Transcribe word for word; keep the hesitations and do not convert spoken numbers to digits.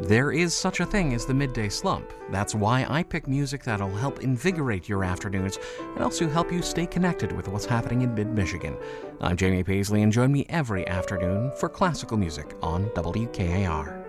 There is such a thing as the midday slump. That's why I pick music that'll help invigorate your afternoons and also help you stay connected with what's happening in mid-Michigan. I'm Jamie Paisley, and join me every afternoon for classical music on W K A R.